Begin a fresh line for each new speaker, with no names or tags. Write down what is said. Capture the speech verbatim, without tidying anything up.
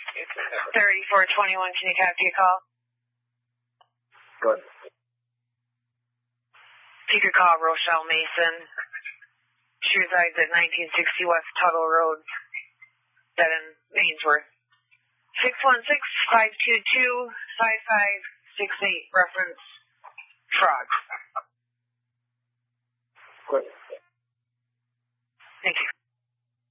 thirty-four twenty-one, can you copy a call?
Good.
You could call Rochelle Mason. She resides at nineteen sixty West Tuttle Road, that in Mainsworth. six one six, five two two, five five six eight, reference fraud.
Good.
Thank you.